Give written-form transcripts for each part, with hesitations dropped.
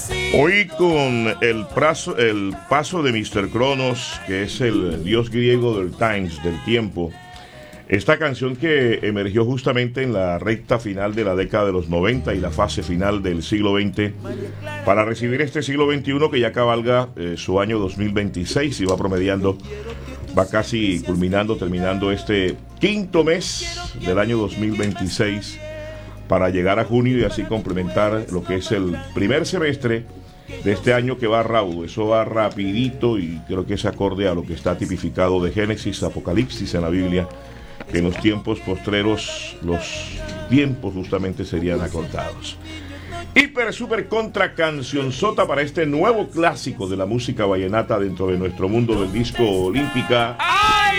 Hoy con el paso de Mr. Cronos, que es el dios griego del times, del tiempo. Esta canción que emergió justamente en la recta final de la década de los 90 y la fase final del siglo XX, para recibir este siglo XXI que ya cabalga su año 2026 y va promediando, va casi culminando, terminando este quinto mes del año 2026 para llegar a junio y así complementar lo que es el primer semestre de este año, que va raudo. Eso va rapidito y creo que es acorde a lo que está tipificado de Génesis, Apocalipsis en la Biblia, que en los tiempos postreros los tiempos justamente serían acortados. Hiper, super, contra cancionzota para este nuevo clásico de la música vallenata dentro de nuestro mundo del disco Olímpica. ¡Ay,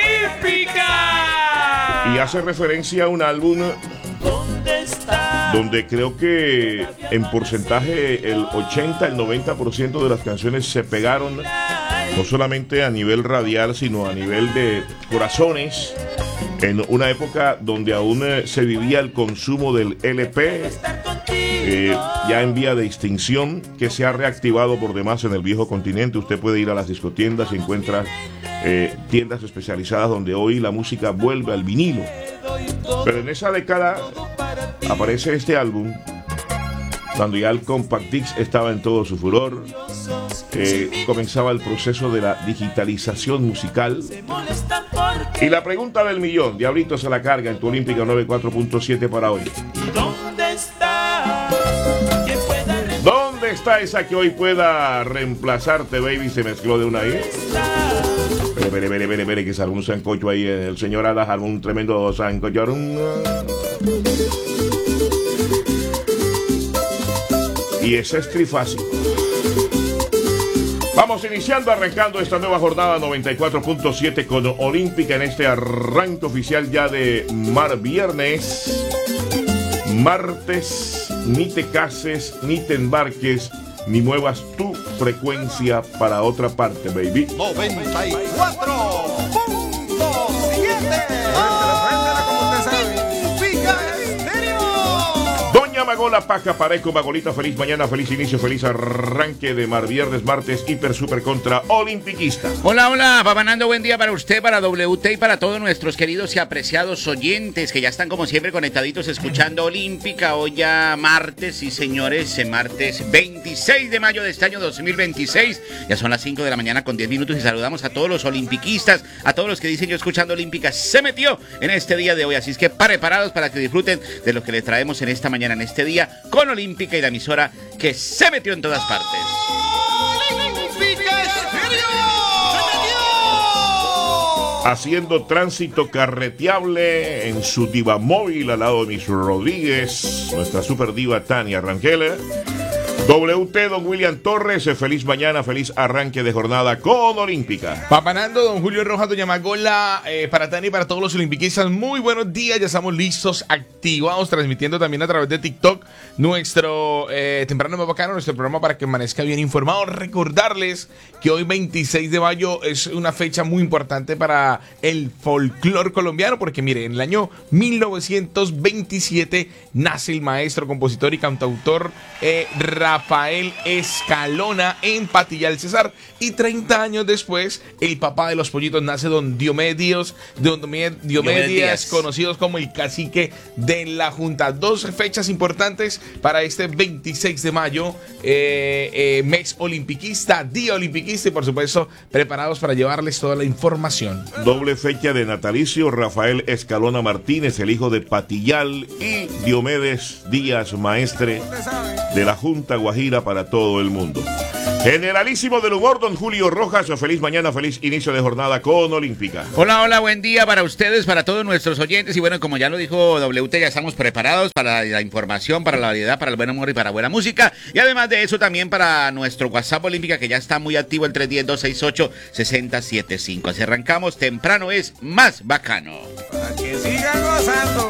Olímpica! Y hace referencia a un álbum donde creo que en porcentaje el 80, el 90% de las canciones se pegaron, no solamente a nivel radial, sino a nivel de corazones, en una época donde aún se vivía el consumo del LP, ya en vía de extinción, que se ha reactivado por demás en el viejo continente. Usted puede ir a las discotiendas y encuentra tiendas especializadas donde hoy la música vuelve al vinilo. Pero en esa década aparece este álbum, cuando ya el Compact Disc estaba en todo su furor, comenzaba el proceso de la digitalización musical. Y la pregunta del millón, Diablito se la carga en tu Olímpica 94.7 para hoy. ¿Dónde está esa que hoy pueda reemplazarte, baby? Se mezcló de una ahí. Espere, que salga un sancocho ahí. El señor Alas armó un tremendo sancocho. Y ese es trifácil. Vamos iniciando, arrancando esta nueva jornada 94.7 con Olímpica en este arranque oficial ya de viernes. Martes, ni te cases, ni te embarques, ni muevas tu frecuencia para otra parte, baby. 94.7. Doña Magola Paca Pareco, Magolita, feliz mañana, feliz inicio, feliz arranque de viernes, martes, hiper, super, contra Olimpiquista. Hola, Papanando, buen día para usted, para WT y para todos nuestros queridos y apreciados oyentes que ya están como siempre conectaditos escuchando Olímpica. Hoy ya martes, sí señores, martes 26 de mayo de este año 2026. Ya son las 5 de la mañana con 10 minutos y saludamos a todos los olimpiquistas, a todos los que dicen yo escuchando Olímpica se metió en este día de hoy. Así es que preparados para que disfruten de lo que les traemos en esta mañana, en este día, con Olímpica y la emisora que se metió en todas partes. Haciendo tránsito carreteable en su diva móvil al lado de Miss Rodríguez, nuestra super diva Tania Rangel. WT, don William Torres, feliz mañana, feliz arranque de jornada con Olímpica. Papanando, don Julio Rojas, doña Magola, para Tani y para todos los olimpiquistas, muy buenos días, ya estamos listos, activados, transmitiendo también a través de TikTok nuestro Temprano Más Bacano, nuestro programa para que amanezca bien informado. Recordarles que hoy 26 de mayo es una fecha muy importante para el folclore colombiano, porque mire, en el año 1927 nace el maestro, compositor y cantautor Rafael Escalona en Patillal Cesar, y 30 años después el papá de los pollitos nace don Diomedes, conocidos como el cacique de la Junta. Dos fechas importantes para este 26 de mayo, mes olimpiquista, día olimpiquista, y por supuesto preparados para llevarles toda la información. Doble fecha de natalicio, Rafael Escalona Martínez, el hijo de Patillal, y Diomedes Díaz, maestre de la Junta Guajira para todo el mundo. Generalísimo del humor, don Julio Rojas, feliz mañana, feliz inicio de jornada con Olímpica. Hola, buen día para ustedes, para todos nuestros oyentes, y bueno, como ya lo dijo WT, ya estamos preparados para la información, para la variedad, para el buen humor y para buena música, y además de eso también para nuestro WhatsApp Olímpica, que ya está muy activo, el 310-268-6075. Así arrancamos, temprano es más bacano. Para que sigan gozando.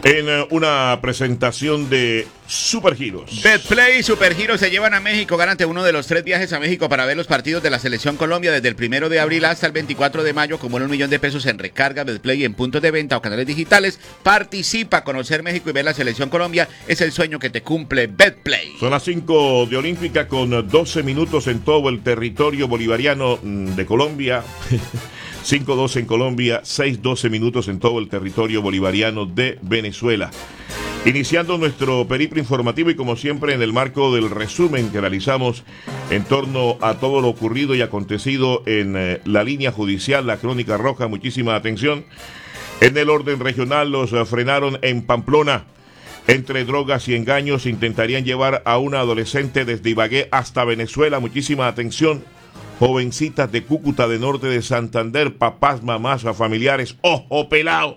en una presentación de Supergiros. Betplay y Supergiros se llevan a México. Gánate uno de los 3 viajes a México para ver los partidos de la Selección Colombia desde el 1 de abril hasta el 24 de mayo. Acumula $1.000.000 en recarga, Betplay en puntos de venta o canales digitales. Participa, conocer México y ver la Selección Colombia es el sueño que te cumple Betplay. Son las 5 de Olímpica con 12 minutos en todo el territorio bolivariano de Colombia. 5:12 en Colombia, 6:12 minutos en todo el territorio bolivariano de Venezuela. Iniciando nuestro periplo informativo y como siempre en el marco del resumen que realizamos en torno a todo lo ocurrido y acontecido en la línea judicial, la crónica roja, muchísima atención. En el orden regional los frenaron en Pamplona. Entre drogas y engaños intentarían llevar a una adolescente desde Ibagué hasta Venezuela, muchísima atención. Jovencitas de Cúcuta, de norte de Santander, papás, mamás, familiares, ojo pelado.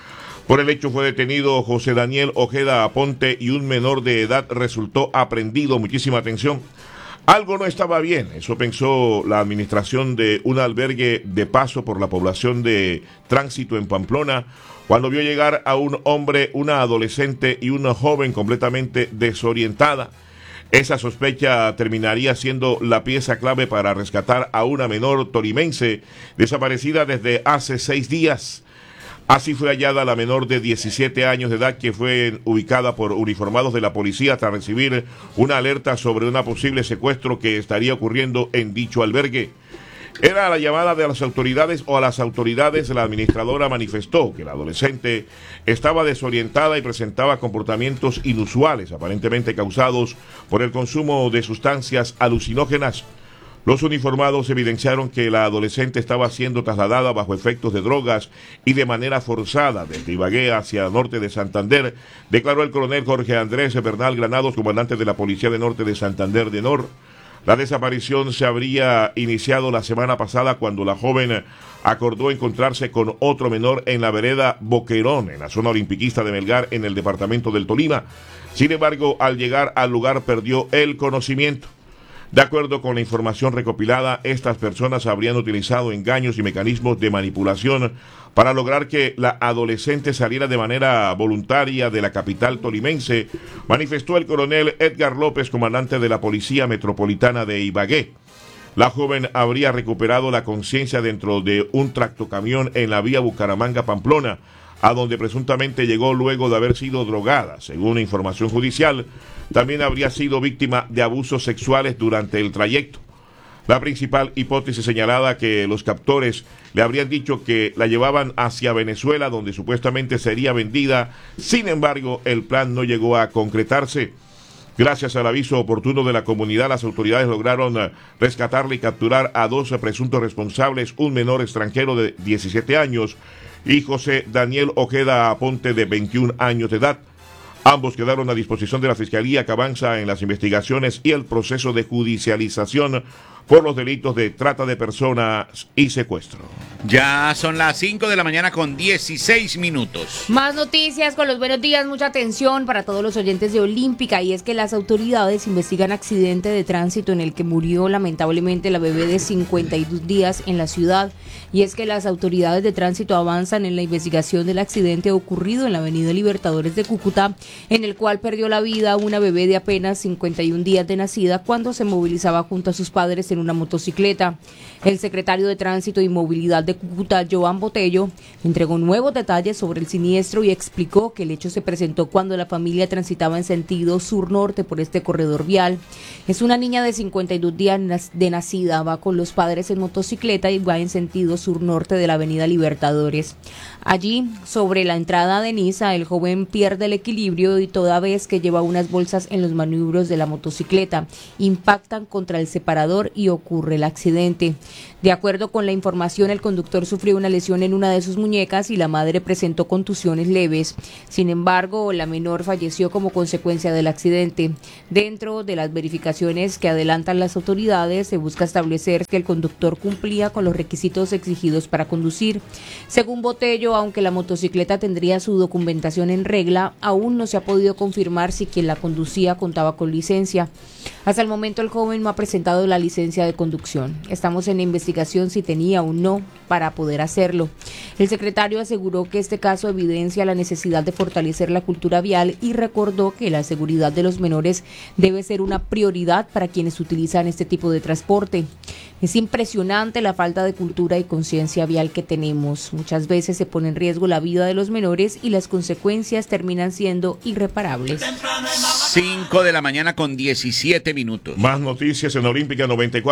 Por el hecho fue detenido José Daniel Ojeda Aponte y un menor de edad resultó aprehendido. Muchísima atención. Algo no estaba bien, eso pensó la administración de un albergue de paso por la población de Tránsito en Pamplona, cuando vio llegar a un hombre, una adolescente y una joven completamente desorientada. Esa sospecha terminaría siendo la pieza clave para rescatar a una menor tolimense desaparecida desde hace 6 días. Así fue hallada la menor de 17 años de edad que fue ubicada por uniformados de la policía tras recibir una alerta sobre un posible secuestro que estaría ocurriendo en dicho albergue. Era la llamada de las autoridades o a las autoridades. La administradora manifestó que la adolescente estaba desorientada y presentaba comportamientos inusuales, aparentemente causados por el consumo de sustancias alucinógenas. Los uniformados evidenciaron que la adolescente estaba siendo trasladada bajo efectos de drogas y de manera forzada desde Ibagué hacia el norte de Santander, declaró el coronel Jorge Andrés Bernal Granados, comandante de la Policía de Norte de Santander de NOR. La desaparición se habría iniciado la semana pasada cuando la joven acordó encontrarse con otro menor en la vereda Boquerón, en la zona olimpiquista de Melgar, en el departamento del Tolima. Sin embargo, al llegar al lugar perdió el conocimiento. De acuerdo con la información recopilada, estas personas habrían utilizado engaños y mecanismos de manipulación para lograr que la adolescente saliera de manera voluntaria de la capital tolimense, manifestó el coronel Edgar López, comandante de la Policía Metropolitana de Ibagué. La joven habría recuperado la conciencia dentro de un tractocamión en la vía Bucaramanga-Pamplona, a donde presuntamente llegó luego de haber sido drogada. Según información judicial, también habría sido víctima de abusos sexuales durante el trayecto. La principal hipótesis señalada que los captores le habrían dicho que la llevaban hacia Venezuela, donde supuestamente sería vendida. Sin embargo, el plan no llegó a concretarse. Gracias al aviso oportuno de la comunidad, las autoridades lograron rescatarle y capturar a 2 presuntos responsables, un menor extranjero de 17 años y José Daniel Ojeda Aponte de 21 años de edad. Ambos quedaron a disposición de la Fiscalía, que avanza en las investigaciones y el proceso de judicialización por los delitos de trata de personas y secuestro. Ya son las 5 de la mañana con 16 minutos. Más noticias con los buenos días, mucha atención para todos los oyentes de Olímpica, y es que las autoridades investigan accidente de tránsito en el que murió lamentablemente la bebé de 52 días en la ciudad. Y es que las autoridades de tránsito avanzan en la investigación del accidente ocurrido en la avenida Libertadores de Cúcuta, en el cual perdió la vida una bebé de apenas 51 días de nacida cuando se movilizaba junto a sus padres en una motocicleta. El secretario de Tránsito y Movilidad de Cúcuta, Joan Botello, entregó nuevos detalles sobre el siniestro y explicó que el hecho se presentó cuando la familia transitaba en sentido sur-norte por este corredor vial. Es una niña de 52 días de nacida, va con los padres en motocicleta y va en sentido sur-norte de la avenida Libertadores. Allí, sobre la entrada de Niza, el joven pierde el equilibrio y toda vez que lleva unas bolsas en los maniobros de la motocicleta, impactan contra el separador y ocurre el accidente. De acuerdo con la información, el conductor sufrió una lesión en una de sus muñecas y la madre presentó contusiones leves. Sin embargo, la menor falleció como consecuencia del accidente. Dentro de las verificaciones que adelantan las autoridades, se busca establecer que el conductor cumplía con los requisitos exigidos para conducir. Según Botello, aunque la motocicleta tendría su documentación en regla, aún no se ha podido confirmar si quien la conducía contaba con licencia. Hasta el momento el joven no ha presentado la licencia de conducción. Estamos en investigación si tenía o no para poder hacerlo. El secretario aseguró que este caso evidencia la necesidad de fortalecer la cultura vial y recordó que la seguridad de los menores debe ser una prioridad para quienes utilizan este tipo de transporte. Es impresionante la falta de cultura y conciencia vial que tenemos. Muchas veces se pone en riesgo la vida de los menores y las consecuencias terminan siendo irreparables. 5 de la mañana con 17 minutos. Más noticias en Olímpica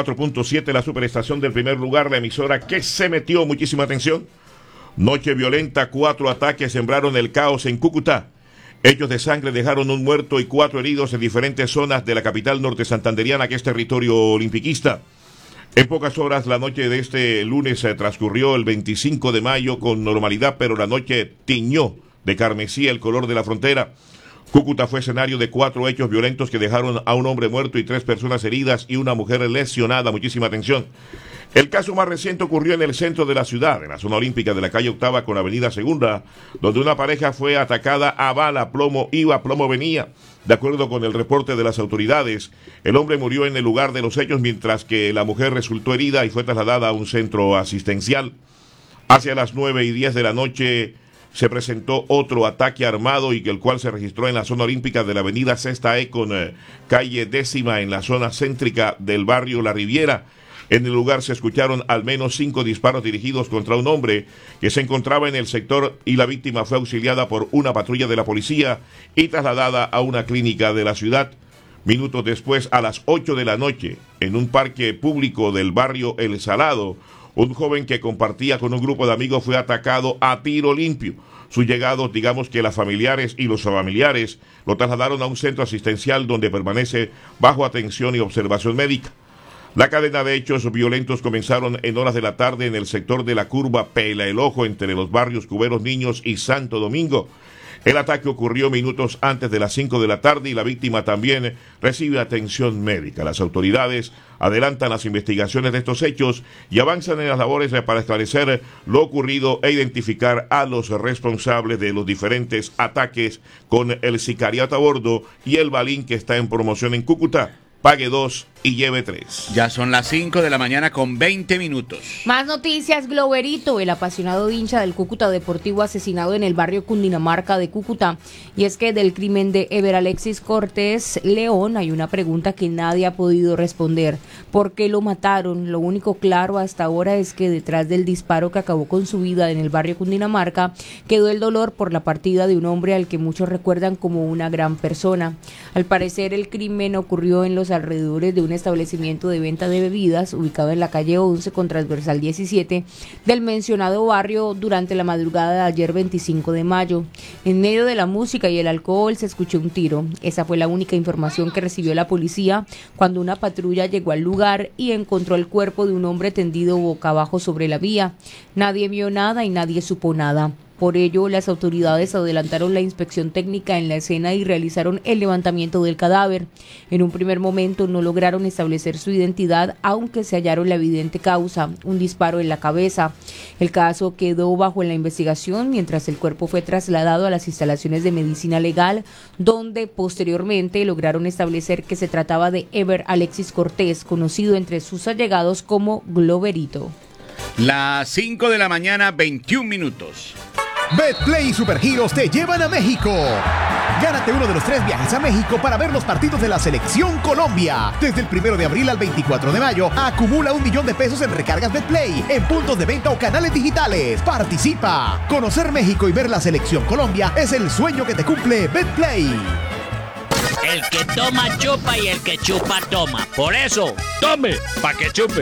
94.7, la superestación del primer lugar, la emisora que se metió. Muchísima atención. Noche violenta, 4 ataques sembraron el caos en Cúcuta. Hechos de sangre dejaron un muerto y 4 heridos en diferentes zonas de la capital norte santanderiana, que es territorio olimpiquista. En pocas horas, la noche de este lunes transcurrió el 25 de mayo con normalidad, pero la noche tiñó de carmesí el color de la frontera. Cúcuta fue escenario de 4 hechos violentos que dejaron a un hombre muerto y 3 personas heridas y una mujer lesionada. Muchísima atención. El caso más reciente ocurrió en el centro de la ciudad, en la zona olímpica de la calle Octava con la avenida Segunda, donde una pareja fue atacada a bala, plomo iba, plomo venía. De acuerdo con el reporte de las autoridades, el hombre murió en el lugar de los hechos, mientras que la mujer resultó herida y fue trasladada a un centro asistencial. Hacia las 9:10 de la noche se presentó otro ataque armado y el cual se registró en la zona olímpica de la avenida Sexta E con calle Décima en la zona céntrica del barrio La Riviera. En el lugar se escucharon al menos 5 disparos dirigidos contra un hombre que se encontraba en el sector y la víctima fue auxiliada por una patrulla de la policía y trasladada a una clínica de la ciudad. Minutos después, a las 8 de la noche, en un parque público del barrio El Salado, un joven que compartía con un grupo de amigos fue atacado a tiro limpio. Sus llegados, digamos que las familiares y los familiares, lo trasladaron a un centro asistencial donde permanece bajo atención y observación médica. La cadena de hechos violentos comenzaron en horas de la tarde en el sector de la curva Pela el Ojo entre los barrios Cuberos Niños y Santo Domingo. El ataque ocurrió minutos antes de las 5 de la tarde y la víctima también recibe atención médica. Las autoridades adelantan las investigaciones de estos hechos y avanzan en las labores para esclarecer lo ocurrido e identificar a los responsables de los diferentes ataques con el sicariato a bordo y el balín que está en promoción en Cúcuta. Pague 2 y lleve 3. Ya son las 5 de la mañana con 20 minutos. Más noticias. Gloverito, el apasionado hincha del Cúcuta Deportivo, asesinado en el barrio Cundinamarca de Cúcuta. Y es que del crimen de Ever Alexis Cortés León hay una pregunta que nadie ha podido responder. ¿Por qué lo mataron? Lo único claro hasta ahora es que detrás del disparo que acabó con su vida en el barrio Cundinamarca quedó el dolor por la partida de un hombre al que muchos recuerdan como una gran persona. Al parecer el crimen ocurrió en los alrededores de un establecimiento de venta de bebidas ubicado en la calle 11 con transversal 17 del mencionado barrio durante la madrugada de ayer 25 de mayo. En medio de la música y el alcohol se escuchó un tiro. Esa fue la única información que recibió la policía cuando una patrulla llegó al lugar y encontró el cuerpo de un hombre tendido boca abajo sobre la vía. Nadie vio nada y nadie supo nada. Por ello, las autoridades adelantaron la inspección técnica en la escena y realizaron el levantamiento del cadáver. En un primer momento no lograron establecer su identidad, aunque se hallaron la evidente causa, un disparo en la cabeza. El caso quedó bajo la investigación mientras el cuerpo fue trasladado a las instalaciones de medicina legal, donde posteriormente lograron establecer que se trataba de Ever Alexis Cortés, conocido entre sus allegados como Gloverito. Las 5 de la mañana, 21 minutos. Betplay y Supergiros te llevan a México. Gánate uno de los 3 viajes a México para ver los partidos de la Selección Colombia. Desde el 1 de abril al 24 de mayo, acumula $1 millón en recargas Betplay, en puntos de venta o canales digitales. ¡Participa! Conocer México y ver la Selección Colombia es el sueño que te cumple Betplay. El que toma chupa y el que chupa toma. Por eso, tome pa' que chupe.